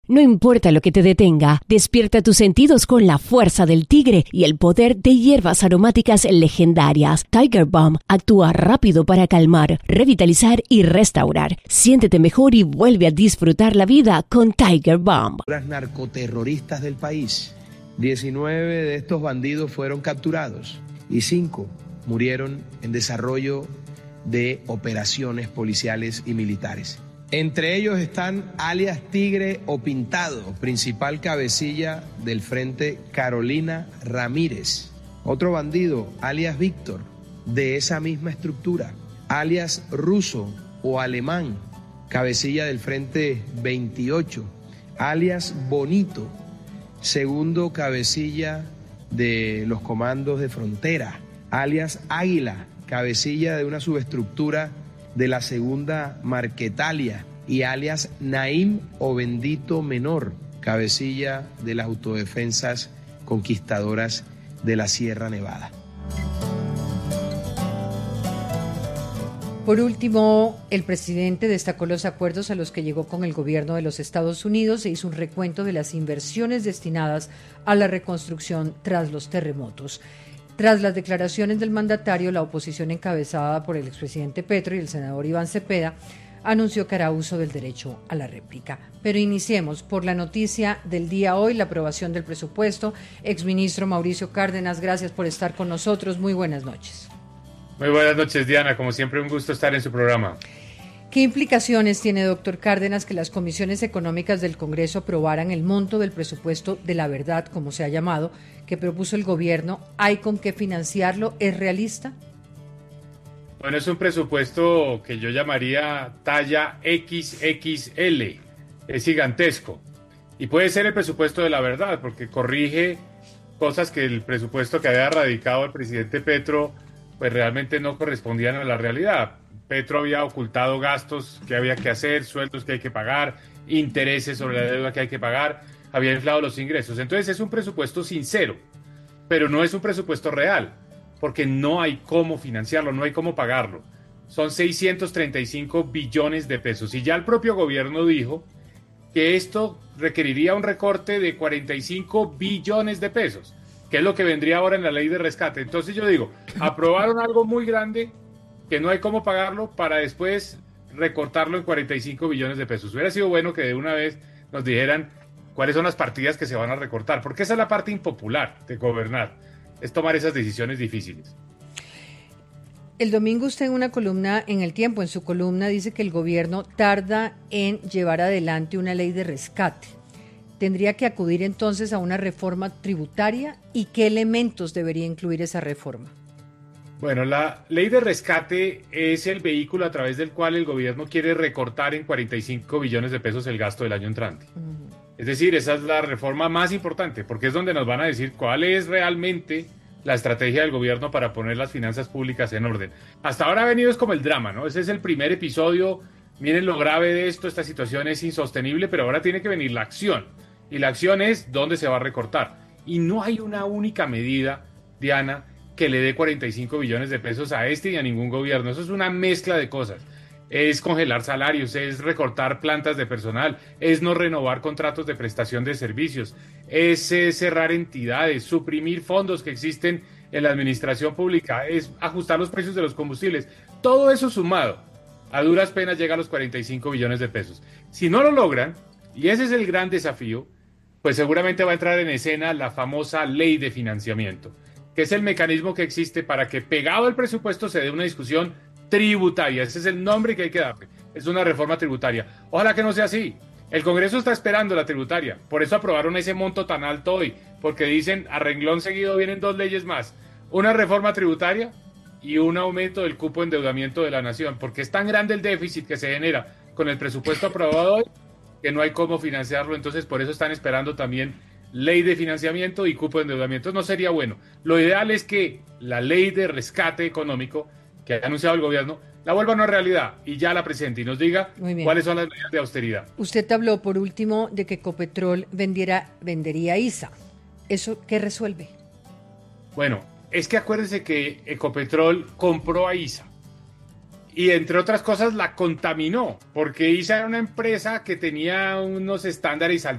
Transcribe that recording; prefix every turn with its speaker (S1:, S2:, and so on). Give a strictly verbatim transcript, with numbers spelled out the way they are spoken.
S1: No importa lo que te detenga, despierta tus sentidos con la fuerza del tigre y el poder de hierbas aromáticas legendarias. Tiger Balm actúa rápido para calmar, revitalizar y restaurar. Siéntete mejor y vuelve a disfrutar la vida con Tiger Balm.
S2: Las narcoterroristas del país. diecinueve de estos bandidos fueron capturados y cinco murieron en desarrollo de operaciones policiales y militares. Entre ellos están alias Tigre o Pintado, principal cabecilla del Frente Carolina Ramírez. Otro bandido, alias Víctor, de esa misma estructura. Alias Ruso o Alemán, cabecilla del Frente veintiocho. Alias Bonito, segundo cabecilla de los comandos de frontera. Alias Águila, cabecilla de una subestructura de la segunda Marquetalia, y alias Naim o Bendito Menor, cabecilla de las autodefensas conquistadoras de la Sierra Nevada.
S3: Por último, el presidente destacó los acuerdos a los que llegó con el gobierno de los Estados Unidos e hizo un recuento de las inversiones destinadas a la reconstrucción tras los terremotos. Tras las declaraciones del mandatario, la oposición encabezada por el expresidente Petro y el senador Iván Cepeda anunció que hará uso del derecho a la réplica. Pero iniciemos por la noticia del día hoy, la aprobación del presupuesto. Exministro Mauricio Cárdenas, gracias por estar con nosotros. Muy buenas noches.
S4: Muy buenas noches, Diana. Como siempre, un gusto estar en su programa.
S3: ¿Qué implicaciones tiene, doctor Cárdenas, que las comisiones económicas del Congreso aprobaran el monto del presupuesto de la verdad, como se ha llamado, que propuso el gobierno? ¿Hay con qué financiarlo? ¿Es realista?
S4: Bueno, es un presupuesto que yo llamaría talla equis equis ele, es gigantesco. Y puede ser el presupuesto de la verdad, porque corrige cosas que el presupuesto que había radicado el presidente Petro, pues realmente no correspondían a la realidad. Petro había ocultado gastos que había que hacer, sueldos que hay que pagar, intereses sobre la deuda que hay que pagar, había inflado los ingresos. Entonces es un presupuesto sincero, pero no es un presupuesto real, porque no hay cómo financiarlo, no hay cómo pagarlo. Son seiscientos treinta y cinco billones de pesos. Y ya el propio gobierno dijo que esto requeriría un recorte de cuarenta y cinco billones de pesos, que es lo que vendría ahora en la ley de rescate. Entonces yo digo, aprobaron algo muy grande que no hay cómo pagarlo para después recortarlo en cuarenta y cinco billones de pesos. Hubiera sido bueno que de una vez nos dijeran cuáles son las partidas que se van a recortar, porque esa es la parte impopular de gobernar, es tomar esas decisiones difíciles.
S3: El domingo usted en una columna en El Tiempo, en su columna, dice que el gobierno tarda en llevar adelante una ley de rescate. ¿Tendría que acudir entonces a una reforma tributaria? ¿Y qué elementos debería incluir esa reforma?
S4: Bueno, la ley de rescate es el vehículo a través del cual el gobierno quiere recortar en cuarenta y cinco billones de pesos el gasto del año entrante. Uh-huh. Es decir, esa es la reforma más importante, porque es donde nos van a decir cuál es realmente la estrategia del gobierno para poner las finanzas públicas en orden. Hasta ahora ha venido es como el drama, ¿no? Ese es el primer episodio. Miren lo grave de esto, esta situación es insostenible, pero ahora tiene que venir la acción. Y la acción es dónde se va a recortar. Y no hay una única medida, Diana, que le dé cuarenta y cinco billones de pesos a este y a ningún gobierno. Eso es una mezcla de cosas. Es congelar salarios, es recortar plantas de personal, es no renovar contratos de prestación de servicios, es, es cerrar entidades, suprimir fondos que existen en la administración pública, es ajustar los precios de los combustibles. Todo eso sumado, a duras penas llega a los cuarenta y cinco billones de pesos. Si no lo logran, y ese es el gran desafío, pues seguramente va a entrar en escena la famosa ley de financiamiento, que es el mecanismo que existe para que pegado al presupuesto se dé una discusión tributaria. Ese es el nombre que hay que darle. Es una reforma tributaria. Ojalá que no sea así. El Congreso está esperando la tributaria. Por eso aprobaron ese monto tan alto hoy, porque dicen a renglón seguido vienen dos leyes más. Una reforma tributaria y un aumento del cupo de endeudamiento de la nación, porque es tan grande el déficit que se genera con el presupuesto aprobado hoy que no hay cómo financiarlo. Entonces por eso están esperando también ley de financiamiento y cupo de endeudamiento. No sería bueno. Lo ideal es que la ley de rescate económico que ha anunciado el gobierno la vuelva una realidad y ya la presente y nos diga cuáles son las medidas de austeridad.
S3: Usted habló por último de que Ecopetrol vendiera, vendería I S A. ¿Eso qué resuelve?
S4: Bueno, es que acuérdense que Ecopetrol compró a I S A y entre otras cosas la contaminó, porque I S A era una empresa que tenía unos estándares